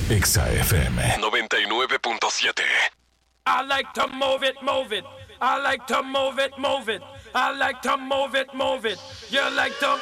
Exa FM 99.7. I like to move it, move it. I like to move it, move it. I like to move it, move it. You like to